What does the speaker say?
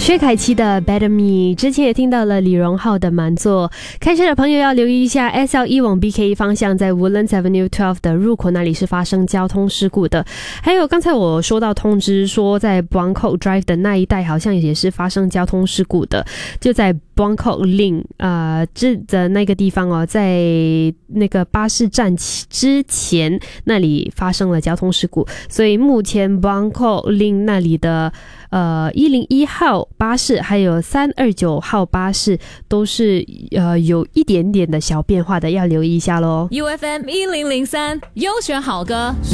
薛凯琪的 Better Me， 之前也听到了李荣浩的满座。开车的朋友要留意一下 SL1 往 BKE 方向，在 Woodlands Avenue 12的入口那里是发生交通事故的。还有刚才我收到通知说，在 Buangkok Drive 的那一带好像也是发生交通事故的，就在 Buangkok Link 这的那个地方哦，在那个巴士站之前那里发生了交通事故，所以目前 Buangkok Link 那里的101号巴士还有329号巴士都是有一点点的小变化的，要留意一下咯。 UFM 1003优选好歌。